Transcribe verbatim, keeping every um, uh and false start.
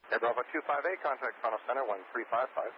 Air Bravo two five eight, contact Final Center one three five five.